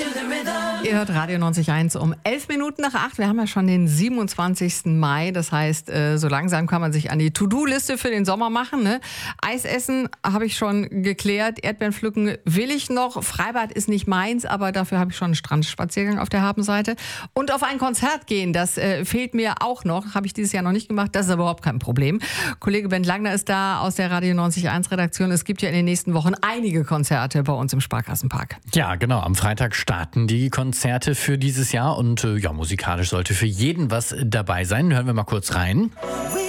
Ihr hört Radio 90.1 um 11:11. Wir haben ja schon den 27. Mai. Das heißt, so langsam kann man sich an die To-Do-Liste für den Sommer machen. Ne? Eis essen habe ich schon geklärt. Erdbeeren pflücken will ich noch. Freibad ist nicht meins, aber dafür habe ich schon einen Strandspaziergang auf der Habenseite. Und auf ein Konzert gehen, das fehlt mir auch noch. Habe ich dieses Jahr noch nicht gemacht. Das ist aber überhaupt kein Problem. Kollege Ben Langner ist da aus der Radio 90.1 Redaktion. Es gibt ja in den nächsten Wochen einige Konzerte bei uns im Sparkassenpark. Ja, genau. Am Freitag starten die Konzerte für dieses Jahr und musikalisch sollte für jeden was dabei sein. Hören wir mal kurz rein.